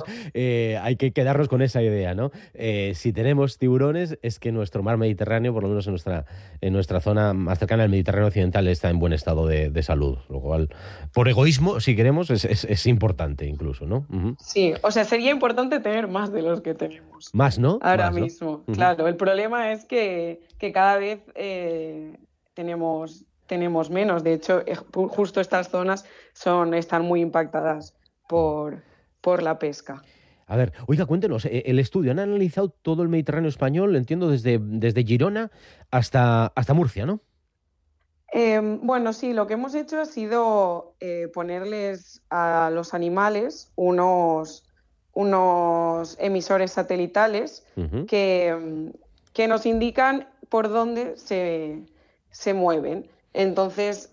hay que quedarnos con esa idea, ¿no? Si tenemos tiburones, es que nuestro mar Mediterráneo, por lo menos en nuestra zona más cercana al Mediterráneo occidental, está en buen estado de salud. Lo cual, por egoísmo, si queremos, es importante incluso, ¿no? Ujú. Sí, o sea, sería importante tener más de los que tenemos Más, ¿no? ahora Más, ¿no? mismo. Ujú. Claro, el problema es que cada vez tenemos menos. De hecho, justo estas zonas están muy impactadas por, por la pesca. A ver, oiga, cuéntenos, el estudio, han analizado todo el Mediterráneo español, entiendo, desde Girona hasta Murcia, ¿no? Bueno, sí, lo que hemos hecho ha sido ponerles a los animales unos emisores satelitales Ujú. que nos indican por dónde se mueven. Entonces,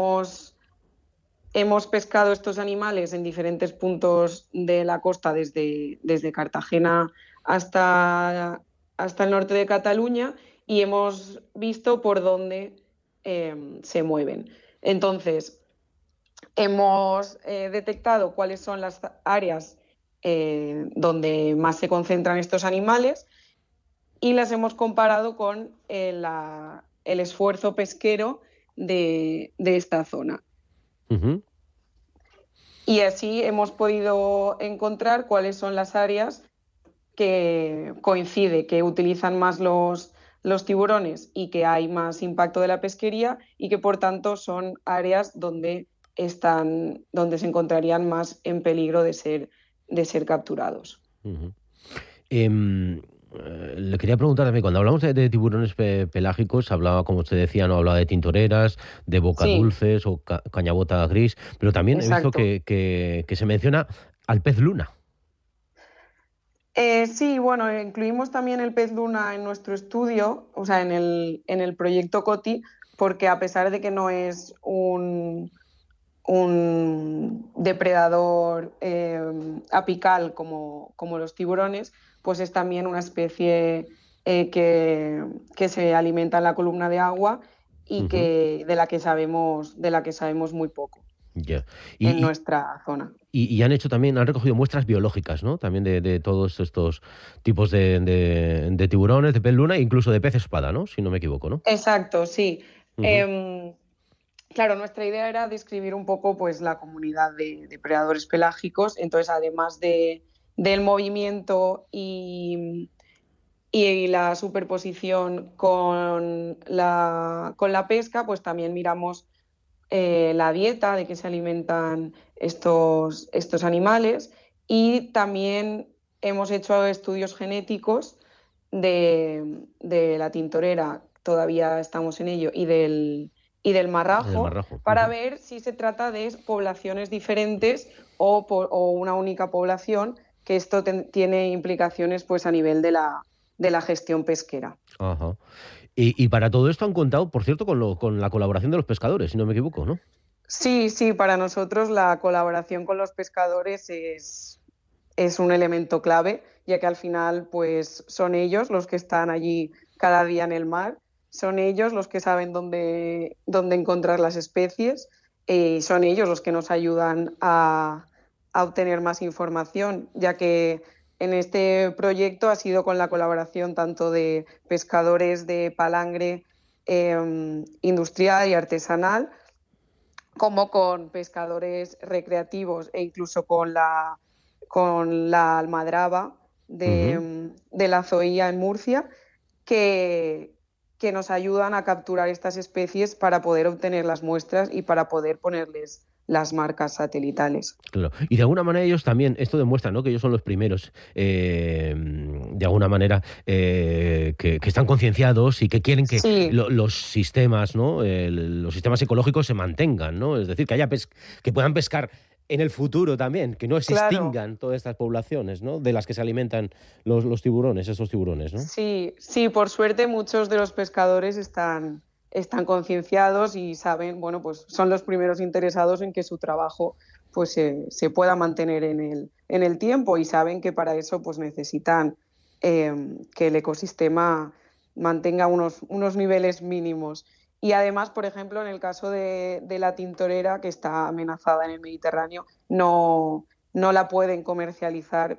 hemos pescado estos animales en diferentes puntos de la costa, desde Cartagena hasta el norte de Cataluña, y hemos visto por dónde se mueven. Entonces, hemos detectado cuáles son las áreas donde más se concentran estos animales y las hemos comparado con el esfuerzo pesquero de esta zona. Ujú. Y así hemos podido encontrar cuáles son las áreas que coincide que utilizan más los tiburones y que hay más impacto de la pesquería, y que por tanto son áreas donde se encontrarían más en peligro de ser capturados. Ujú. Em, Le quería preguntar también, cuando hablamos de tiburones pelágicos, hablaba, como usted decía, no hablaba de tintoreras, de Sí, bocadulces o cañabota gris, pero también he visto exacto. que se menciona al pez luna. Sí, bueno, incluimos también el pez luna en nuestro estudio, o sea, en el proyecto COTI, porque a pesar de que no es un depredador apical como los tiburones, pues es también una especie que se alimenta en la columna de agua y Ujú. de la que sabemos muy poco Ya. en Y, nuestra zona. y han recogido muestras biológicas, ¿no? También de todos estos tipos de tiburones, de pez luna e incluso de pez espada, ¿no? Si no me equivoco, ¿no? Exacto, sí. Ujú. Em, Claro, nuestra idea era describir un poco, pues, la comunidad de depredadores pelágicos. Entonces, además del movimiento y la superposición con la pesca, pues también miramos la dieta, de qué se alimentan estos animales, y también hemos hecho estudios genéticos de la tintorera, todavía estamos en ello, y del Del marrajo, marrajo. para ver si se trata de poblaciones diferentes o una única población, que esto tiene implicaciones, pues, a nivel de la gestión pesquera. Ajá. Y para todo esto han contado, por cierto, con la colaboración de los pescadores, si no me equivoco, ¿no? Sí, sí, para nosotros la colaboración con los pescadores es un elemento clave, ya que al final, pues, son ellos los que están allí cada día en el mar, son ellos los que saben dónde encontrar las especies, y son ellos los que nos ayudan a obtener más información, ya que en este proyecto ha sido con la colaboración tanto de pescadores de palangre industrial y artesanal, como con pescadores recreativos, e incluso con la almadraba Ujú. de la Zoía en Murcia, que nos ayudan a capturar estas especies para poder obtener las muestras y para poder ponerles las marcas satelitales. Claro. Y de alguna manera ellos también, esto demuestra, ¿no? Que ellos son los primeros, de alguna manera, que están concienciados y que quieren que Sí, los sistemas, ¿no? Los sistemas ecológicos se mantengan, ¿no? Es decir, que puedan pescar en el futuro también, que no se claro. extingan todas estas poblaciones, ¿no? De las que se alimentan los tiburones, esos tiburones, ¿no? Sí, sí, por suerte muchos de los pescadores están concienciados y saben, bueno, pues son los primeros interesados en que su trabajo, pues, se pueda mantener en el tiempo, y saben que para eso, pues, necesitan que el ecosistema mantenga unos niveles mínimos. Y además, por ejemplo, en el caso de la tintorera, que está amenazada en el Mediterráneo, no la pueden comercializar